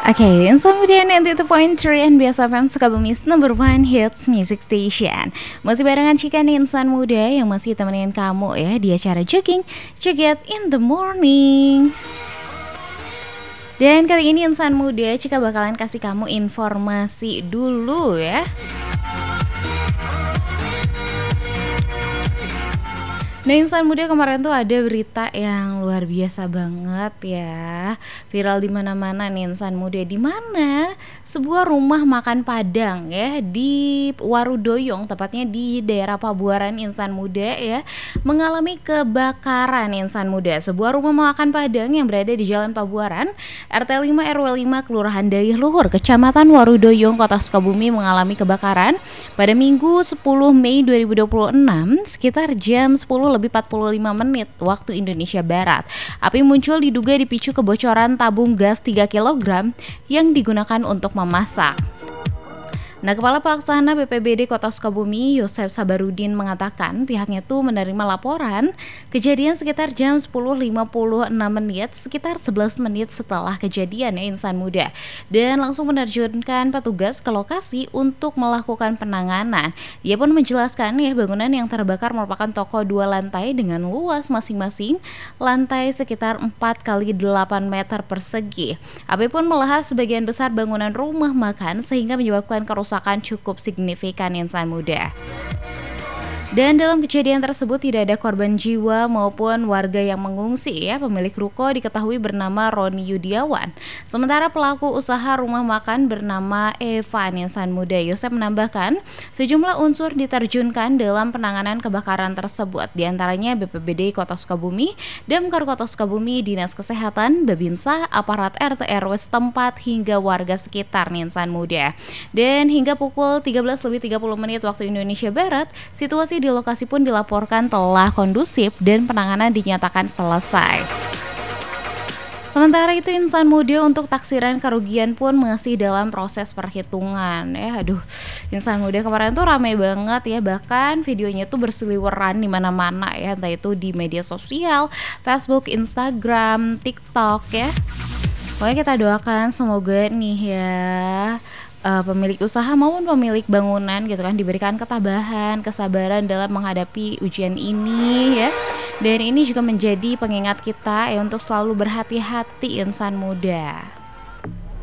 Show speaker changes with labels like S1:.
S1: Oke, insan muda 92.3 NBS FM Sukabumi's number one hits music station. Masih barengan Cika nih insan muda yang masih temenin kamu ya di acara Jogging Joget in the Morning. Dan kali ini insan muda Cika bakalan kasih kamu informasi dulu ya. Nah insan muda, kemarin tuh ada berita yang luar biasa banget ya, viral di mana-mana nih insan muda, di mana sebuah rumah makan Padang ya di Warudoyong, tepatnya di daerah Pabuaran insan muda ya, mengalami kebakaran insan muda. Sebuah rumah makan Padang yang berada di Jalan Pabuaran, RT 5 RW 5 Kelurahan Dayih Luhur, Kecamatan Warudoyong, Kota Sukabumi mengalami kebakaran pada Minggu 10 Mei 2026 sekitar jam 10:45 waktu Indonesia Barat. Api muncul diduga dipicu kebocoran tabung gas 3 kg yang digunakan untuk memasak. Nah, Kepala Pelaksana BPBD Kota Sukabumi, Yosef Sabarudin mengatakan pihaknya tuh menerima laporan kejadian sekitar jam 10:56, sekitar 11 menit setelah kejadian ya insan muda, dan langsung menerjunkan petugas ke lokasi untuk melakukan penanganan. Ia pun menjelaskan ya bangunan yang terbakar merupakan toko 2 lantai dengan luas masing-masing lantai sekitar 4x8 meter persegi. Api pun melahap sebagian besar bangunan rumah makan sehingga menyebabkan kerusakan cukup signifikan insan muda. Dan dalam kejadian tersebut tidak ada korban jiwa maupun warga yang mengungsi ya. Pemilik ruko diketahui bernama Roni Yudiawan. Sementara pelaku usaha rumah makan bernama Evan insan muda. Yosef menambahkan sejumlah unsur diterjunkan dalam penanganan kebakaran tersebut. Di antaranya BPBD Kota Sukabumi, Damkar Kota Sukabumi, Dinas Kesehatan, Babinsa, aparat RT RW setempat hingga warga sekitar nih insan muda. Dan hingga pukul 13:30 waktu Indonesia Barat, situasi di lokasi pun dilaporkan telah kondusif dan penanganan dinyatakan selesai. Sementara itu insan muda, untuk taksiran kerugian pun masih dalam proses perhitungan ya. Insan muda, kemarin tuh ramai banget ya, bahkan videonya tuh berseliweran di mana-mana ya, entah itu di media sosial, Facebook, Instagram, TikTok ya. Pokoknya kita doakan semoga nih ya pemilik usaha maupun pemilik bangunan gitu kan diberikan ketabahan, kesabaran dalam menghadapi ujian ini ya. Dan ini juga menjadi pengingat kita ya untuk selalu berhati-hati insan muda.